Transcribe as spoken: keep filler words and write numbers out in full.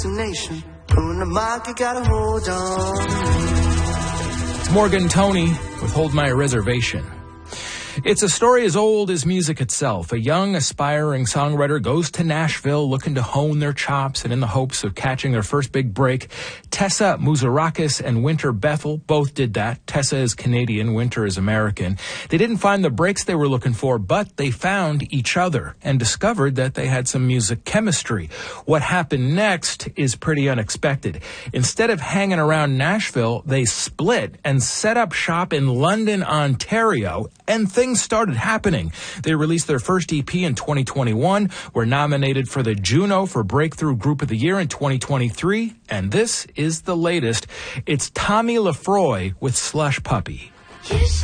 nation. When the market got a hold on. It's Morgan Tony with Hold My Reservation. It's a story as old as music itself. A young, aspiring songwriter goes to Nashville looking to hone their chops and in the hopes of catching their first big break. Tessa Muzarakis and Winter Bethel both did that. Tessa is Canadian, Winter is American. They didn't find the breaks they were looking for, but they found each other and discovered that they had some music chemistry. What happened next is pretty unexpected. Instead of hanging around Nashville, they split and set up shop in London, Ontario, and things started happening. They released their first E P in twenty twenty-one, were nominated for the Juno for Breakthrough Group of the Year in twenty twenty-three, and this is the latest. It's Tommy Lefroy with Slush Puppy.